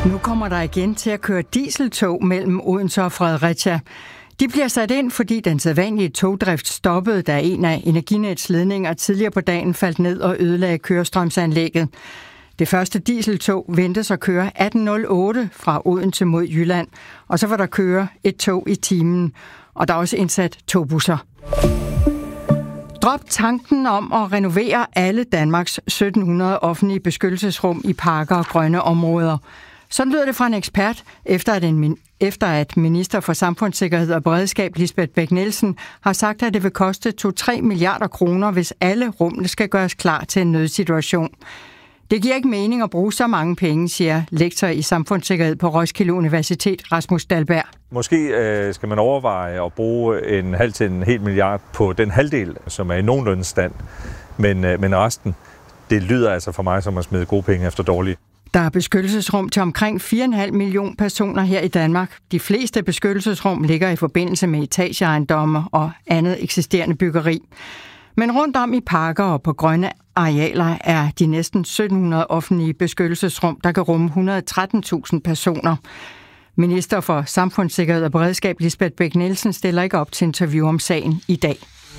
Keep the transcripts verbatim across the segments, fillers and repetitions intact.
Nu kommer der igen til at køre dieseltog mellem Odense og Fredericia. De bliver sat ind, fordi den sædvanlige togdrift stoppede, da en af Energinets ledninger tidligere på dagen faldt ned og ødelagde kørestrømsanlægget. Det første dieseltog ventes at køre atten nul otte fra Odense mod Jylland, og så vil der køre et tog i timen, og der er også indsat togbusser. Drop tanken om at renovere alle Danmarks sytten hundrede offentlige beskyttelsesrum i parker og grønne områder. Sådan lyder det fra en ekspert, efter at, en, efter at minister for samfundssikkerhed og beredskab Lisbeth Bech-Nielsen har sagt, at det vil koste to til tre milliarder kroner, hvis alle rummene skal gøres klar til en nødsituation. Det giver ikke mening at bruge så mange penge, siger lektor i samfundssikkerhed på Roskilde Universitet, Rasmus Dahlberg. Måske øh, skal man overveje at bruge en halv til en hel milliard på den halvdel, som er i nogenlunde stand. Men, øh, men resten, det lyder altså for mig som at smide gode penge efter dårlige. Der er beskyttelsesrum til omkring fire komma fem millioner personer her i Danmark. De fleste beskyttelsesrum ligger i forbindelse med etageejendomme og andet eksisterende byggeri. Men rundt om i parker og på grønne arealer er de næsten sytten hundrede offentlige beskyttelsesrum, der kan rumme et hundrede og tretten tusind personer. Minister for Samfundssikkerhed og Beredskab Lisbeth Bech-Nielsen stiller ikke op til interview om sagen i dag.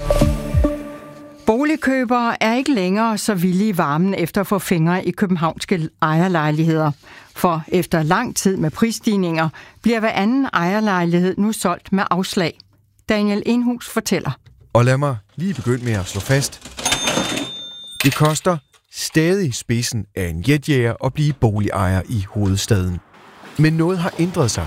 Boligkøbere er ikke længere så villige i varmen efter at få fingre i københavnske ejerlejligheder. For efter lang tid med prisstigninger bliver hver anden ejerlejlighed nu solgt med afslag. Daniel Enhus fortæller. Og lad mig lige begynde med at slå fast. Det koster stadig spidsen af en jetjæger at blive boligejer i hovedstaden. Men noget har ændret sig.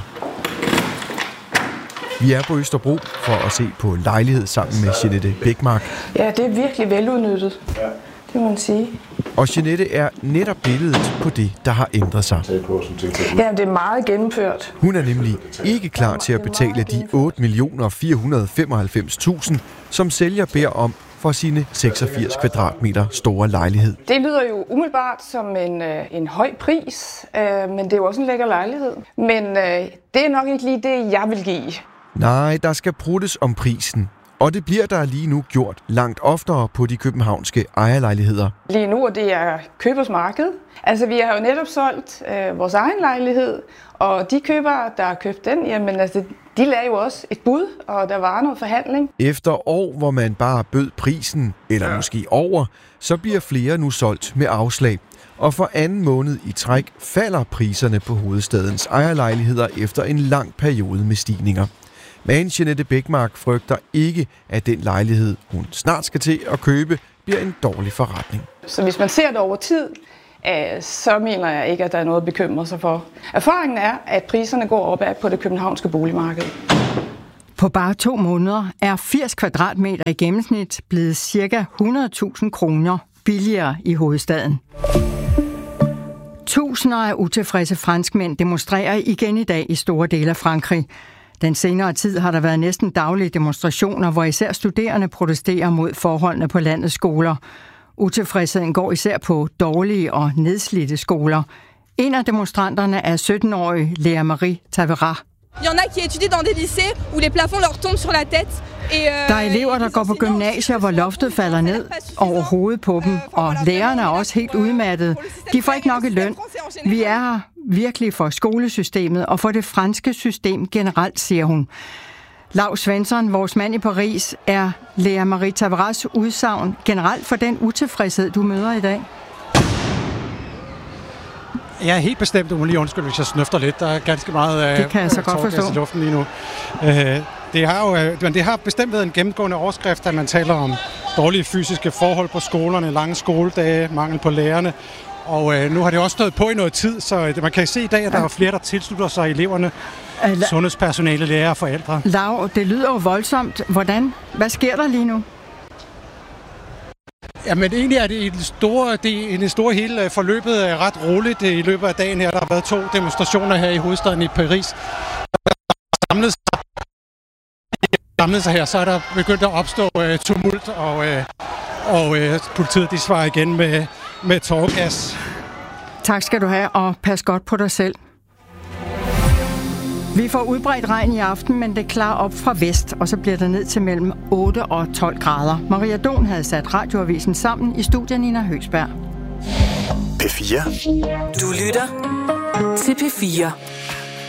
Vi er på Østerbro for at se på lejlighed sammen med Jeanette Bækmark. Ja, det er virkelig veludnyttet. Det må man sige. Og Jeanette er netop billedet på det, der har ændret sig. Ja, det er meget gennemført. Hun er nemlig ikke klar til at betale de otte millioner fire hundrede og femoghalvfems tusind, som sælger beder om for sine seksogfirs kvadratmeter store lejlighed. Det lyder jo umiddelbart som en, en høj pris, men det er jo også en lækker lejlighed. Men det er nok ikke lige det, jeg vil give. Nej, der skal pruttes om prisen. Og det bliver der lige nu gjort langt oftere på de københavnske ejerlejligheder. Lige nu er det er købers marked. Altså, vi har jo netop solgt øh, vores egen lejlighed, og de købere, der har købt den, jamen, altså, de lagde jo også et bud, og der var noget forhandling. Efter år, hvor man bare bød prisen, eller ja. måske over, så bliver flere nu solgt med afslag. Og for anden måned i træk falder priserne på hovedstadens ejerlejligheder efter en lang periode med stigninger. Men Jeanette Bækmark frygter ikke, at den lejlighed, hun snart skal til at købe, bliver en dårlig forretning. Så hvis man ser det over tid, så mener jeg ikke, at der er noget at bekymre sig for. Erfaringen er, at priserne går opad på det københavnske boligmarked. På bare to måneder er firs kvadratmeter i gennemsnit blevet ca. hundrede tusind kroner billigere i hovedstaden. Tusinder af utilfredse franskmænd demonstrerer igen i dag i store dele af Frankrig. Den senere tid har der været næsten daglige demonstrationer, hvor især studerende protesterer mod forholdene på landets skoler. Utilfredsheden går især på dårlige og nedslidte skoler. En af demonstranterne er sytten-årige Léa Marie Tavera. Der er elever, der går på gymnasier, hvor loftet falder ned over hovedet på dem, og lærerne er også helt udmattede. De får ikke nok i løn. Vi er her virkelig for skolesystemet og for det franske system generelt, siger hun. Lau Svensson, vores mand i Paris, er Léa Marie Taveras udsagn generelt for den utilfredshed, du møder i dag? Ja, helt bestemt. Du må lige undskylde, hvis jeg snøfter lidt. Der er ganske meget det kan jeg så godt forstå. I luften lige nu. Det har jo, men det har bestemt været en gennemgående overskrift, at man taler om dårlige fysiske forhold på skolerne, lange skoledage, mangel på lærerne. Og øh, nu har det også stået på i noget tid, så det, man kan se i dag, at der er flere, der tilslutter sig eleverne, La- sundhedspersonale, lærere og forældre. Lau, det lyder jo voldsomt. Hvordan? Hvad sker der lige nu? Jamen egentlig er det i det store, det, i det store hele forløbet er ret roligt i løbet af dagen her. Der har været to demonstrationer her i hovedstaden i Paris. Der er samlet sig, samlet sig her, så er der begyndt at opstå uh, tumult, og, uh, og uh, politiet de svarer igen med, med tåregas. Tak skal du have, og pas godt på dig selv. Vi får udbredt regn i aften, men det klarer op fra vest, og så bliver der ned til mellem otte og tolv grader. Maria Don havde sat radioavisen sammen i studiet Nina Høgsberg. P fire. Du lytter til P fire.